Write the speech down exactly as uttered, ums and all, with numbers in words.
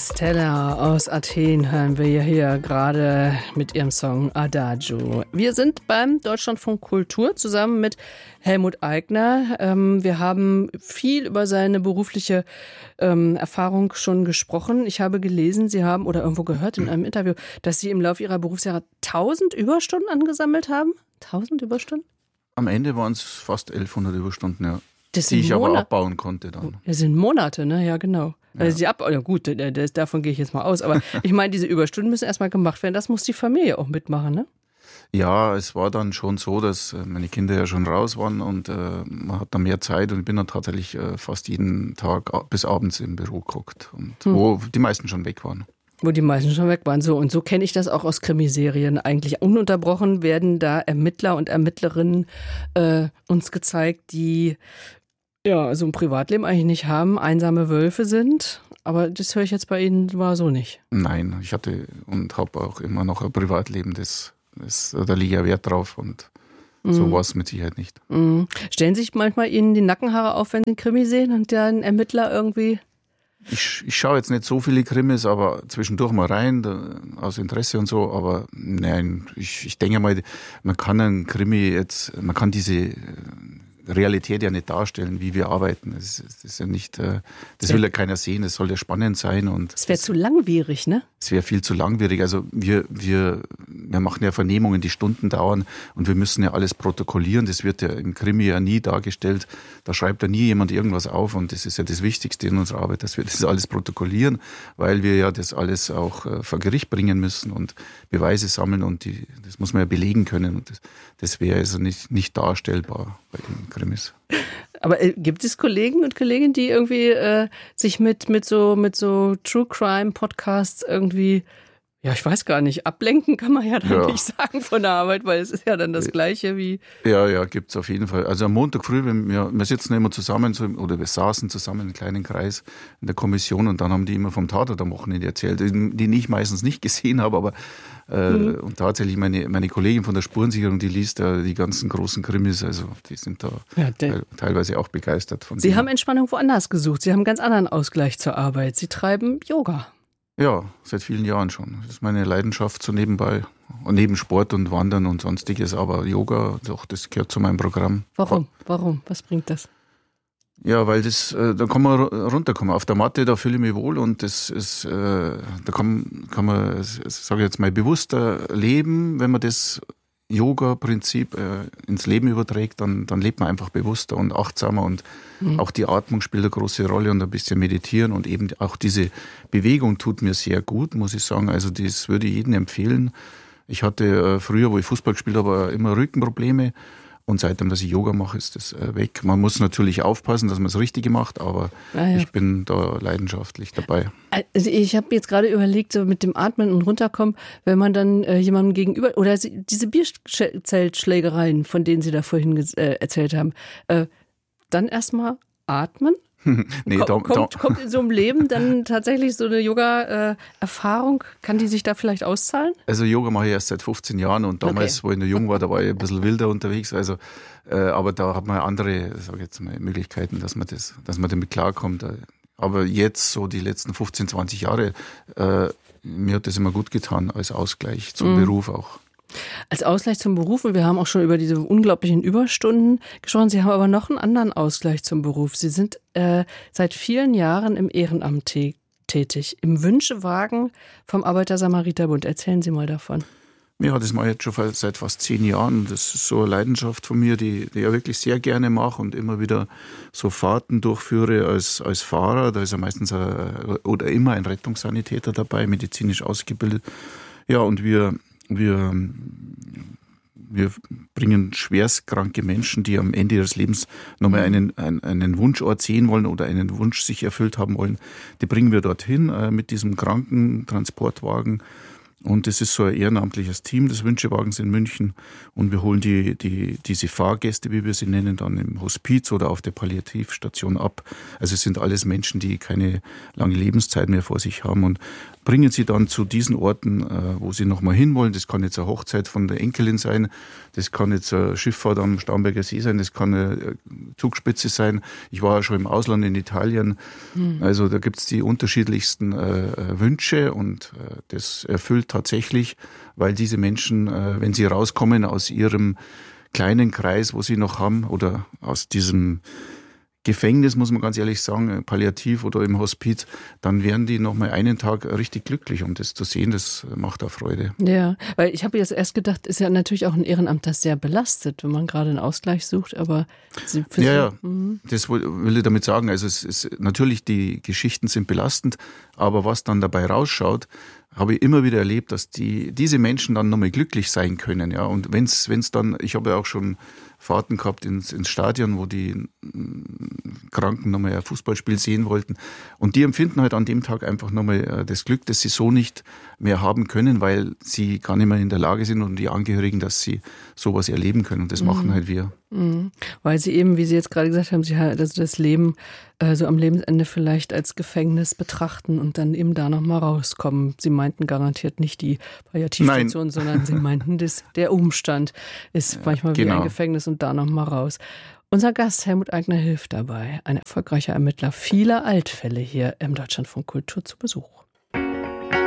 Stella aus Athen hören wir hier gerade mit ihrem Song Adagio. Wir sind beim Deutschlandfunk Kultur zusammen mit Helmut Aigner. Ähm, wir haben viel über seine berufliche ähm, Erfahrung schon gesprochen. Ich habe gelesen, Sie haben oder irgendwo gehört in einem Interview, dass Sie im Laufe Ihrer Berufsjahre tausend Überstunden angesammelt haben. tausend Überstunden? Am Ende waren es fast elfhundert Überstunden, ja. Das die ich Monat- aber abbauen konnte dann. Das sind Monate, ne? Ja, genau. Ja. Also die ab, ja gut, das, davon gehe ich jetzt mal aus. Aber ich meine, diese Überstunden müssen erstmal gemacht werden. Das muss die Familie auch mitmachen, ne? Ja, es war dann schon so, dass meine Kinder ja schon raus waren und äh, man hat dann mehr Zeit und ich bin dann tatsächlich äh, fast jeden Tag bis abends im Büro geguckt, und hm. wo die meisten schon weg waren. Wo die meisten schon weg waren. So, und so kenne ich das auch aus Krimiserien eigentlich. Ununterbrochen werden da Ermittler und Ermittlerinnen äh, uns gezeigt, die ja so ein Privatleben eigentlich nicht haben, einsame Wölfe sind. Aber das höre ich jetzt bei Ihnen war so nicht. Nein, ich hatte und habe auch immer noch ein Privatleben, das, das, da liege ich ja Wert drauf, und mm. so war es mit Sicherheit nicht. Mm. Stellen sich manchmal Ihnen die Nackenhaare auf, wenn Sie einen Krimi sehen und der ein Ermittler irgendwie... Ich, ich schaue jetzt nicht so viele Krimis, aber zwischendurch mal rein, da, aus Interesse und so, aber nein, ich, ich denke mal, man kann einen Krimi jetzt, man kann diese Realität ja nicht darstellen, wie wir arbeiten. Das, das ist ja nicht, das will ja keiner sehen, das soll ja spannend sein. Und es wäre zu langwierig, ne? Es wäre viel zu langwierig. Also wir, wir, wir machen ja Vernehmungen, die Stunden dauern, und wir müssen ja alles protokollieren. Das wird ja im Krimi ja nie dargestellt. Da schreibt ja nie jemand irgendwas auf, und das ist ja das Wichtigste in unserer Arbeit, dass wir das alles protokollieren, weil wir ja das alles auch äh, vor Gericht bringen müssen und Beweise sammeln, und die, das muss man ja belegen können, und das, das wäre also nicht, nicht darstellbar bei den Krimis. Aber äh, gibt es Kollegen und Kolleginnen, die irgendwie äh, sich mit, mit so, mit so True Crime Podcasts irgendwie, ja, ich weiß gar nicht, ablenken kann man ja dann ja. nicht sagen von der Arbeit, weil es ist ja dann das Gleiche wie... Ja, ja, gibt's auf jeden Fall. Also am Montag früh, wenn wir, wir sitzen immer zusammen, so, oder wir saßen zusammen in einem kleinen Kreis in der Kommission, und dann haben die immer vom Tatort am Wochenende erzählt, den ich meistens nicht gesehen habe, aber äh, mhm. und tatsächlich meine, meine Kollegin von der Spurensicherung, die liest da die ganzen großen Krimis, also die sind da ja, te- teilweise auch begeistert von Sie denen. haben Entspannung woanders gesucht, Sie haben einen ganz anderen Ausgleich zur Arbeit, Sie treiben Yoga. Ja, seit vielen Jahren schon. Das ist meine Leidenschaft so nebenbei. Und neben Sport und Wandern und Sonstiges. Aber Yoga, doch, das gehört zu meinem Programm. Warum? Warum? Was bringt das? Ja, weil das, äh, da kann man runterkommen. Auf der Matte, da fühle ich mich wohl, und das ist, äh, da kann, kann man, sage ich jetzt mal, bewusster leben. Wenn man das Yoga-Prinzip äh, ins Leben überträgt, dann, dann lebt man einfach bewusster und achtsamer, und mhm. auch die Atmung spielt eine große Rolle, und ein bisschen meditieren, und eben auch diese Bewegung tut mir sehr gut, muss ich sagen. Also das würde ich jedem empfehlen. Ich hatte äh, früher, wo ich Fußball gespielt habe, immer Rückenprobleme, und seitdem, dass ich Yoga mache, ist das äh, weg. Man muss natürlich aufpassen, dass man das Richtige macht, aber ah, ja. ich bin da leidenschaftlich dabei. Also ich habe jetzt gerade überlegt, so mit dem Atmen und Runterkommen, wenn man dann äh, jemandem gegenüber, oder diese Bierzeltschlägereien, von denen Sie da vorhin äh, erzählt haben, äh, dann erstmal atmen? nee, Komm, da, kommt, da. kommt in so einem Leben dann tatsächlich so eine Yoga-Erfahrung? Kann die sich da vielleicht auszahlen? Also Yoga mache ich erst seit fünfzehn Jahren, und damals, okay. wo ich noch jung war, da war ich ein bisschen wilder unterwegs. Also, äh, aber da hat man andere, sag ich jetzt mal, Möglichkeiten, dass man das, dass man damit klarkommt. Aber jetzt, so die letzten fünfzehn, zwanzig Jahre, äh, mir hat das immer gut getan, als Ausgleich zum mhm. Beruf auch. Als Ausgleich zum Beruf, und wir haben auch schon über diese unglaublichen Überstunden gesprochen, Sie haben aber noch einen anderen Ausgleich zum Beruf. Sie sind äh, seit vielen Jahren im Ehrenamt tä- tätig, im Wünschewagen vom Arbeiter-Samariter-Bund. Erzählen Sie mal davon. Ja, das mache ich jetzt schon seit fast zehn Jahren. Das ist so eine Leidenschaft von mir, die, die ich wirklich sehr gerne mache und immer wieder so Fahrten durchführe als, als Fahrer. Da ist ja meistens ein, oder immer ein Rettungssanitäter dabei, medizinisch ausgebildet. Ja, und wir Wir, wir bringen schwerstkranke Menschen, die am Ende ihres Lebens nochmal einen, einen, einen Wunschort sehen wollen oder einen Wunsch sich erfüllt haben wollen, die bringen wir dorthin äh, mit diesem Krankentransportwagen. Und das ist so ein ehrenamtliches Team des Wünschewagens in München. Und wir holen die, die, diese Fahrgäste, wie wir sie nennen, dann im Hospiz oder auf der Palliativstation ab. Also es sind alles Menschen, die keine lange Lebenszeit mehr vor sich haben, und bringen sie dann zu diesen Orten, wo sie nochmal hinwollen. Das kann jetzt eine Hochzeit von der Enkelin sein, das kann jetzt eine Schifffahrt am Starnberger See sein, das kann eine Zugspitze sein. Ich war ja schon im Ausland in Italien, mhm. also da gibt es die unterschiedlichsten äh, Wünsche und äh, das erfüllt tatsächlich, weil diese Menschen, äh, wenn sie rauskommen aus ihrem kleinen Kreis, wo sie noch haben, oder aus diesem Gefängnis, muss man ganz ehrlich sagen, palliativ oder im Hospiz, dann werden die noch mal einen Tag richtig glücklich. Und das zu sehen, das macht auch Freude. Ja, weil ich habe jetzt erst gedacht, ist ja natürlich auch ein Ehrenamt, das sehr belastet, wenn man gerade einen Ausgleich sucht, aber Sie Ja, ja, mhm. das will ich damit sagen. Also es ist natürlich, die Geschichten sind belastend, aber was dann dabei rausschaut, habe ich immer wieder erlebt, dass die diese Menschen dann nochmal glücklich sein können. Ja. Und wenn es dann, ich habe ja auch schon Fahrten gehabt ins, ins Stadion, wo die Kranken nochmal ein Fußballspiel sehen wollten. Und die empfinden halt an dem Tag einfach nochmal das Glück, das sie so nicht mehr haben können, weil sie gar nicht mehr in der Lage sind und die Angehörigen, dass sie sowas erleben können. Und das mhm. machen halt wir. Mhm. Weil sie eben, wie Sie jetzt gerade gesagt haben, sie halt also das Leben äh, so am Lebensende vielleicht als Gefängnis betrachten und dann eben da nochmal rauskommen. Sie meinten garantiert nicht die Palliativstation, Nein. sondern Sie meinten, das, der Umstand ist ja, manchmal genau. wie ein Gefängnis und da nochmal raus. Unser Gast Helmut Aigner hilft dabei, ein erfolgreicher Ermittler, viele Altfälle hier im Deutschlandfunk Kultur zu Besuch.